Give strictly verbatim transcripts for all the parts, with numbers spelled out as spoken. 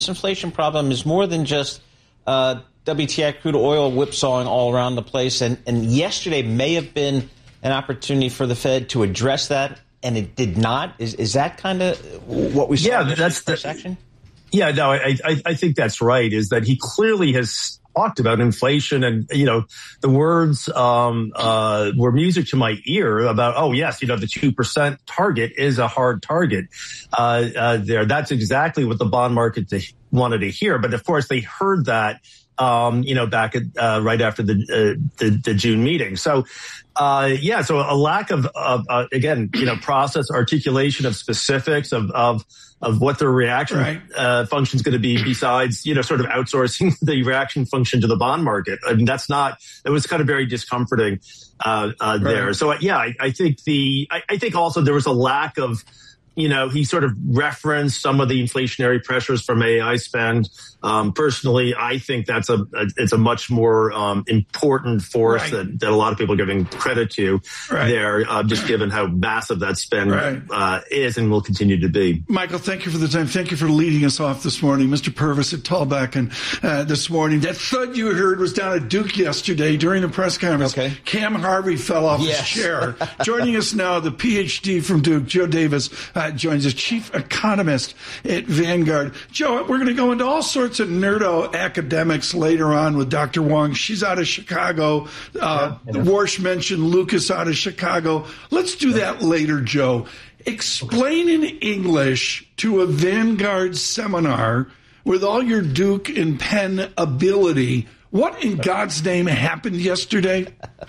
inflation problem is more than just uh, W T I crude oil whipsawing all around the place. And, and yesterday may have been an opportunity for the Fed to address that, and it did not. Is is that kind of what we saw? Yeah, in this that's the section. Yeah, no, I, I I think that's right. Is that he clearly has talked about inflation, and you know the words um, uh, were music to my ear about, oh yes, you know the two percent target is a hard target. Uh, uh, there, that's exactly what the bond market to, wanted to hear. But of course, they heard that. Um, you know, back at, uh, right after the, uh, the, the June meeting. So, uh, yeah, so a lack of, of uh, again, you know, process articulation of specifics of, of, of what their reaction, right. uh, function is going to be besides, you know, sort of outsourcing the reaction function to the bond market. I mean, that's not, it was kind of very discomforting, uh, uh, right. there. So, yeah, I, I think the, I, I think also there was a lack of, you know, he sort of referenced some of the inflationary pressures from A I spend. Um, personally, I think that's a, a it's a much more um, important force right. that, that a lot of people are giving credit to right. there, uh, just given how massive that spend right. uh, is and will continue to be. Michael, thank you for the time. Thank you for leading us off this morning. Mister Purvis at Tallback and uh, this morning. That thud you heard was down at Duke yesterday during the press conference. Okay. Cam Harvey fell off yes. his chair. Joining us now, the P H D from Duke, Joe Davis, uh, joins us, chief economist at Vanguard. Joe, we're going to go into all sorts of nerdo academics later on with Doctor Wong. She's out of Chicago. Uh, yeah, Warsh mentioned Lucas out of Chicago. Let's do that later, Joe. Explain in English to a Vanguard seminar with all your Duke and Penn ability, what in God's name happened yesterday?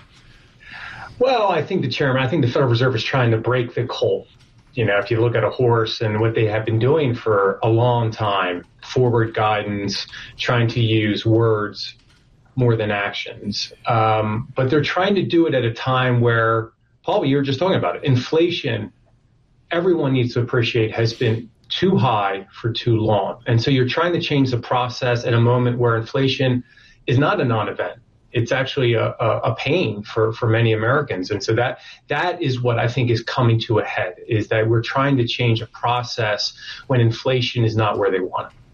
Well, I think the chairman, I think the Federal Reserve is trying to break the cold. You know, if you look at a horse and what they have been doing for a long time, forward guidance, trying to use words more than actions. Um, but they're trying to do it at a time where, Paul, you were just talking about it, inflation, everyone needs to appreciate, has been too high for too long. And so you're trying to change the process at a moment where inflation is not a non-event. It's actually a, a, a pain for, for many Americans. And so that that is what I think is coming to a head, is that we're trying to change a process when inflation is not where they want it.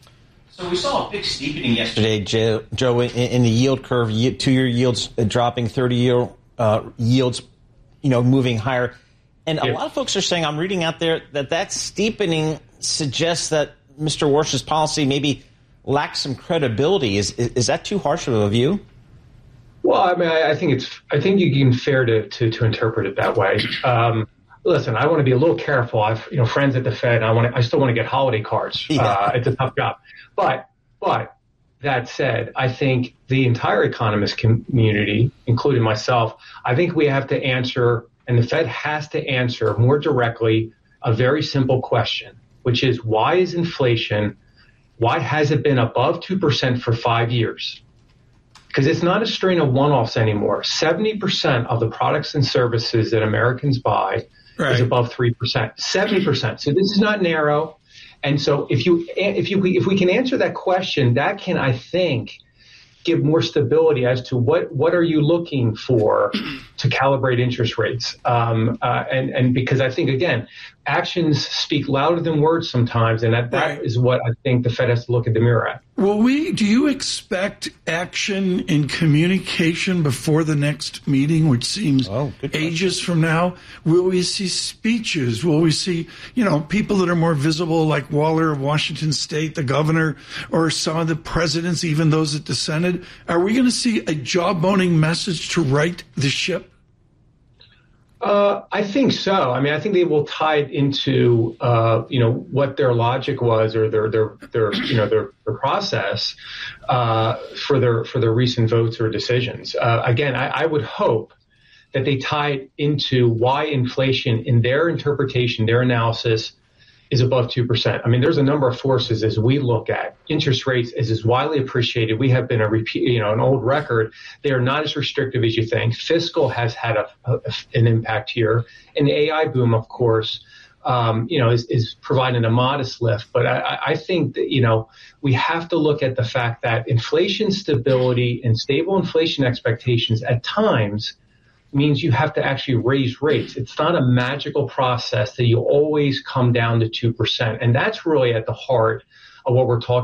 So we saw a big steepening yesterday, Joe, Joe in, in the yield curve, two-year yields dropping, thirty-year uh, yields, you know, moving higher. And a yeah. lot of folks are saying, I'm reading out there, that that steepening suggests that Mister Warsh's policy maybe lacks some credibility. Is, is, is that too harsh of a view? Well, I mean, I, I think it's, I think you can fair to, to, to interpret it that way. Um, listen, I want to be a little careful. I've, you know, friends at the Fed, and I want to, I still want to get holiday cards. Yeah. Uh, it's a tough job. But, but that said, I think the entire economist community, including myself, I think we have to answer, and the Fed has to answer more directly, a very simple question, which is, why is inflation, why has it been above two percent for five years? Because it's not a string of one-offs anymore. seventy percent of the products and services that Americans buy right. is above three percent. seventy percent. So this is not narrow. And so if you if you if we can answer that question, that can, I think, give more stability as to what what are you looking for to calibrate interest rates. Um, uh, and and because I think, again, actions speak louder than words sometimes, and that, that right. is what I think the Fed has to look at the mirror at. Will we, do you expect action in communication before the next meeting, which seems oh, ages from now? Will we see speeches? Will we see, you know, people that are more visible, like Waller of Washington State, the governor, or some of the presidents, even those that dissented? Are we going to see a jawboning message to right the ship? Uh, I think so. I mean, I think they will tie it into, uh, you know, what their logic was, or their, their, their, you know, their, their process, uh, for their, for their recent votes or decisions. Uh, again, I, I would hope that they tie it into why inflation, in their interpretation, their analysis, is above two percent. I mean, there's a number of forces as we look at interest rates as is widely appreciated. We have been a repeat, you know, an old record. They are not as restrictive as you think. Fiscal has had a, a, an impact here. And the A I boom, of course, um, you know, is, is providing a modest lift. But I, I think that, you know, we have to look at the fact that inflation stability and stable inflation expectations at times means you have to actually raise rates. It's not a magical process that you always come down to two percent. And that's really at the heart of what we're talking